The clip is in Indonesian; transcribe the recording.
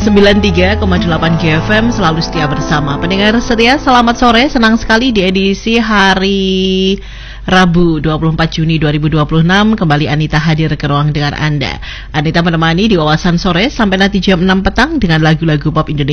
93,8 GFM selalu setia bersama. Pendengar setia, selamat sore. Senang sekali di edisi hari Rabu 24 Juni 2026 kembali Anita hadir ke ruang dengar Anda. Anita menemani di wawasan sore sampai nanti jam 6 petang dengan lagu-lagu pop Indonesia